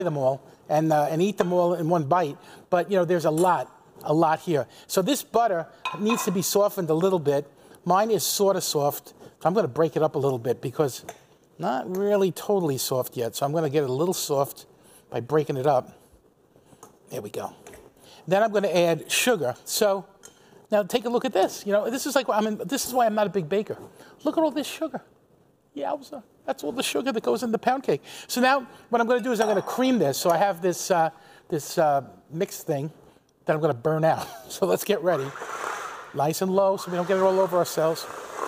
them all and eat them all in one bite. But, there's a lot here. So this butter needs to be softened a little bit. Mine is sort of soft. So I'm going to break it up a little bit because not really totally soft yet. So I'm going to get it a little soft by breaking it up. There we go. Then I'm going to add sugar. So now take a look at this. This is this is why I'm not a big baker. Look at all this sugar. Yowza. That's all the sugar that goes in the pound cake. So now what I'm going to do is I'm going to cream this. So I have this mixed thing that I'm going to burn out. So let's get ready. Nice and low so we don't get it all over ourselves.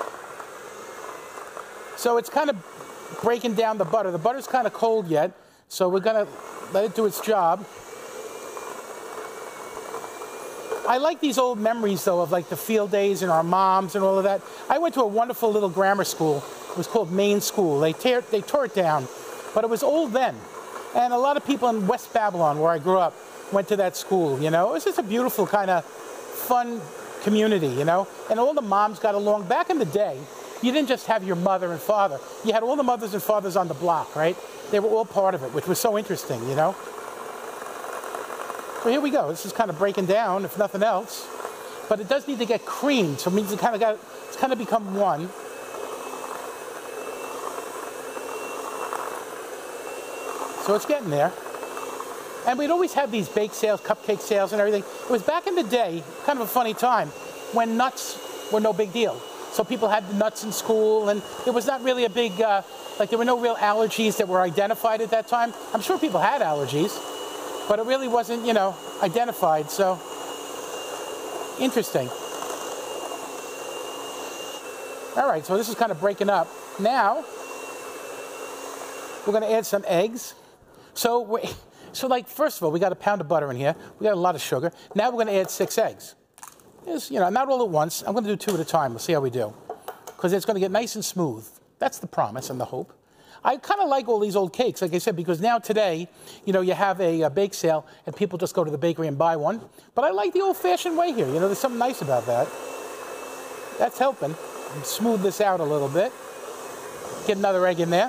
So it's kind of breaking down the butter. The butter's kind of cold yet, so we're going to let it do its job. I like these old memories, though, of like the field days and our moms and all of that. I went to a wonderful little grammar school. It was called Maine School. They tore it down, but it was old then. And a lot of people in West Babylon, where I grew up, went to that school, It was just a beautiful kind of fun community, And all the moms got along. Back in the day, you didn't just have your mother and father. You had all the mothers and fathers on the block, right? They were all part of it, which was so interesting, So here we go. This is kind of breaking down, if nothing else. But it does need to get creamed, so it means it's kind of become one. So it's getting there. And we'd always have these bake sales, cupcake sales and everything. It was back in the day, kind of a funny time, when nuts were no big deal. So people had the nuts in school, and it was not really a big, there were no real allergies that were identified at that time. I'm sure people had allergies, but it really wasn't, identified. So, interesting. All right, so this is kind of breaking up. Now, we're going to add some eggs. So first of all, we got a pound of butter in here. We got a lot of sugar. Now we're going to add 6 eggs. It's, not all at once. I'm going to do 2 at a time. We'll see how we do. Because it's going to get nice and smooth. That's the promise and the hope. I kind of like all these old cakes, like I said, because now today, you have a bake sale and people just go to the bakery and buy one. But I like the old-fashioned way here. There's something nice about that. That's helping. Smooth this out a little bit. Get another egg in there.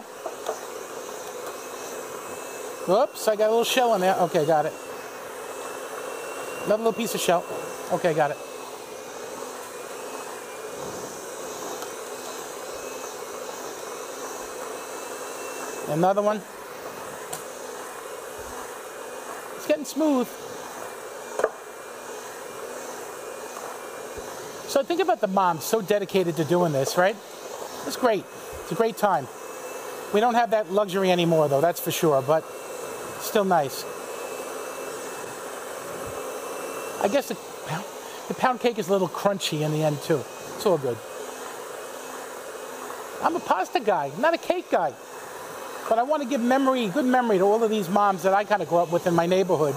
Whoops, I got a little shell in there. Okay, got it. Another little piece of shell. Okay, got it. Another one. It's getting smooth. So think about the moms so dedicated to doing this, right? It's great. It's a great time. We don't have that luxury anymore, though, that's for sure, but still nice. I guess the pound cake is a little crunchy in the end, too. It's all good. I'm a pasta guy, not a cake guy. But I want to give good memory to all of these moms that I kind of grew up with in my neighborhood.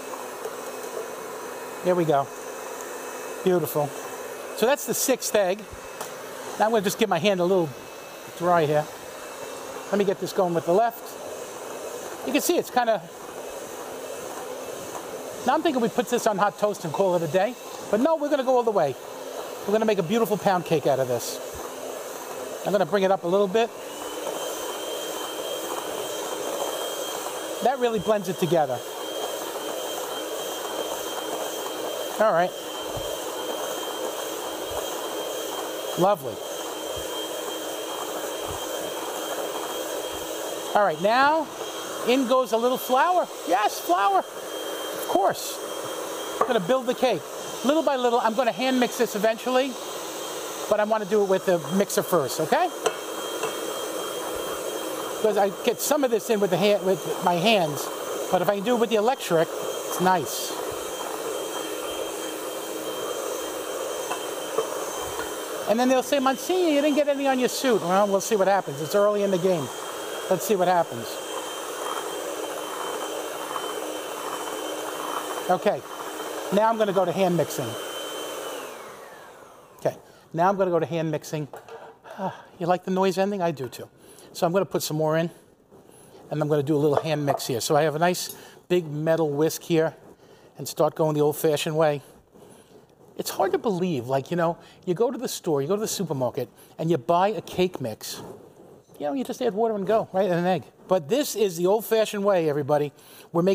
There we go. Beautiful. So that's the 6th egg. Now I'm going to just give my hand a little dry here. Let me get this going with the left. You can see it's kind of... Now I'm thinking we put this on hot toast and call it a day. But no, we're going to go all the way. We're going to make a beautiful pound cake out of this. I'm going to bring it up a little bit. That really blends it together. All right. Lovely. All right, now in goes a little flour. Yes, flour. Of course. I'm going to build the cake. Little by little, I'm going to hand mix this eventually, but I want to do it with the mixer first, okay? Because I get some of this in with my hands, but if I can do it with the electric, it's nice. And then they'll say, Monsignor, you didn't get any on your suit. Well, we'll see what happens. It's early in the game. Let's see what happens. Okay, now I'm going to go to hand mixing. Okay, now I'm going to go to hand mixing. You like the noise ending? I do too. So I'm going to put some more in, and I'm going to do a little hand mix here. So I have a nice big metal whisk here, and start going the old-fashioned way. It's hard to believe, you go to the store, you go to the supermarket, and you buy a cake mix. You just add water and go, right, and an egg. But this is the old-fashioned way, everybody. We're making